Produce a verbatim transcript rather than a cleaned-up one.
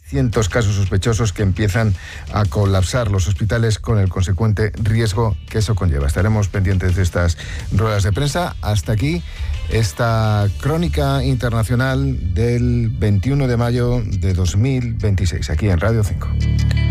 seiscientos casos sospechosos que empiezan a colapsar los hospitales con el consecuente riesgo que eso conlleva. Estaremos pendientes de estas ruedas de prensa. Hasta aquí esta crónica internacional del veintiuno de mayo de dos mil veintiséis, aquí en Radio cinco.